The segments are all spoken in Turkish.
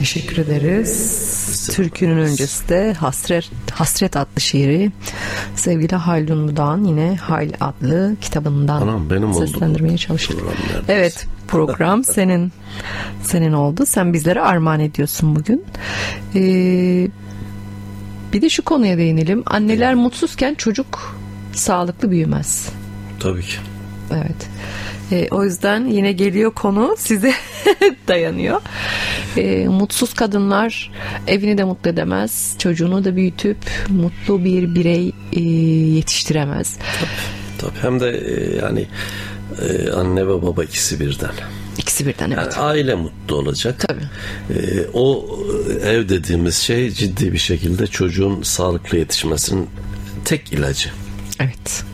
Teşekkür ederiz. Türkünün öncesi de Hasret adlı şiiri sevgili Haldun Budak'ın yine Hayl adlı kitabından seslendirmeye çalıştık. Evet, program senin oldu. Sen bizlere armağan ediyorsun bugün. Bir de şu konuya değinelim. Anneler mutsuzken çocuk sağlıklı büyümez. Tabii ki. Evet. O yüzden yine geliyor konu size dayanıyor. Mutsuz kadınlar evini de mutlu edemez, çocuğunu da büyütüp mutlu bir birey yetiştiremez. Tabii. Hem de yani anne ve baba ikisi birden. İkisi birden, evet. Yani aile mutlu olacak. Tabii. O ev dediğimiz şey ciddi bir şekilde çocuğun sağlıklı yetişmesinin tek ilacı. Evet.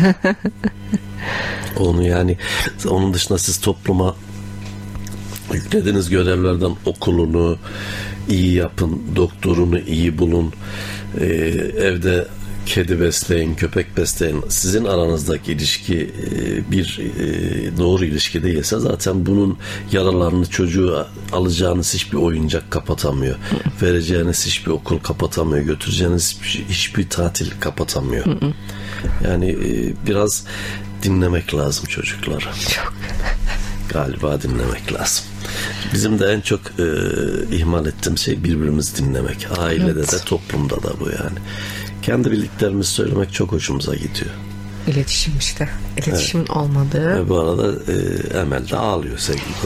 Onu yani onun dışında siz topluma yüklediğiniz görevlerden okulunu iyi yapın, doktorunu iyi bulun, evde kedi besleyin, köpek besleyin. Sizin aranızdaki ilişki bir doğru ilişki değilse zaten bunun yaralarını çocuğu alacağınız hiçbir oyuncak kapatamıyor. Vereceğiniz hiçbir okul kapatamıyor. Götüreceğiniz hiçbir tatil kapatamıyor. Yani biraz dinlemek lazım çocukları. Galiba dinlemek lazım. Bizim de en çok ihmal ettiğim şey birbirimizi dinlemek. Ailede de toplumda da bu yani. Kendi bildiklerimizi söylemek çok hoşumuza gidiyor. İletişim işte. İletişimin olmadığı. Ve bu arada Emel de ağlıyor sevgili